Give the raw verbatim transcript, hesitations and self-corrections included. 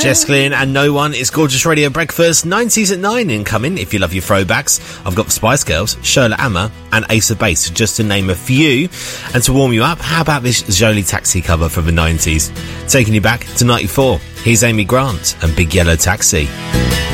Jess Glynn and No One. It's Gorgeous Radio Breakfast. nineties at nine incoming, if you love your throwbacks. I've got the Spice Girls, Charlotte Amma and Ace of Base, just to name a few. And to warm you up, how about this Jolie Taxi cover from the nineties? Taking you back to ninety-four. Here's Amy Grant and Big Yellow Taxi.